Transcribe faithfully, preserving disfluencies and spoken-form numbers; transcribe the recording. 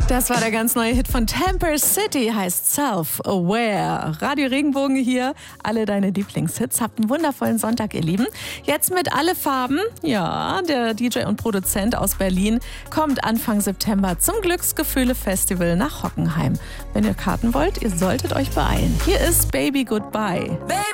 Das war der ganz neue Hit von Temper City, heißt Self-Aware. Radio Regenbogen hier, alle deine Lieblingshits. Habt einen wundervollen Sonntag, ihr Lieben. Jetzt mit Alle Farben, ja, der D J und Produzent aus Berlin kommt Anfang September zum Glücksgefühle-Festival nach Hockenheim. Wenn ihr Karten wollt, ihr solltet euch beeilen. Hier ist Baby Goodbye. Baby.